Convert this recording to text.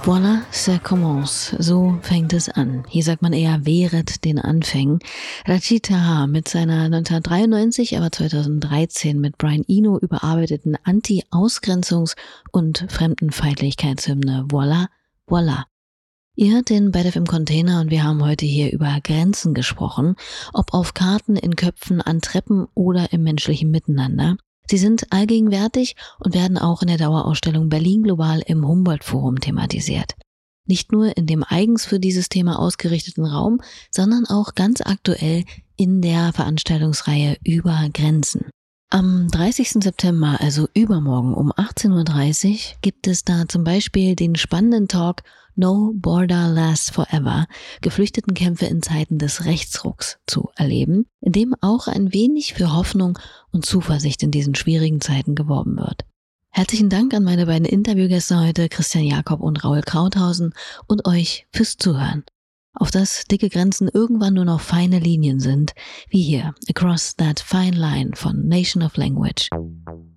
Voilà, ça commence. So fängt es an. Hier sagt man eher wehret den Anfängen. Rachid Taha mit seiner 1993, aber 2013 mit Brian Eno überarbeiteten Anti-Ausgrenzungs- und Fremdenfeindlichkeitshymne Voilà, voilà. Ihr hört den Bad FM Container und wir haben heute hier über Grenzen gesprochen, ob auf Karten, in Köpfen, an Treppen oder im menschlichen Miteinander. Sie sind allgegenwärtig und werden auch in der Dauerausstellung Berlin Global im Humboldt-Forum thematisiert. Nicht nur in dem eigens für dieses Thema ausgerichteten Raum, sondern auch ganz aktuell in der Veranstaltungsreihe Über Grenzen. Am 30. September, also übermorgen um 18.30 Uhr, gibt es da zum Beispiel den spannenden Talk No Border Lasts Forever, Geflüchtetenkämpfe in Zeiten des Rechtsrucks zu erleben, in dem auch ein wenig für Hoffnung und Zuversicht in diesen schwierigen Zeiten geworben wird. Herzlichen Dank an meine beiden Interviewgäste heute, Christian Jakob und Raul Krauthausen, und euch fürs Zuhören. Auf dass dicke Grenzen irgendwann nur noch feine Linien sind, wie hier Across That Fine Line von Nation of Language.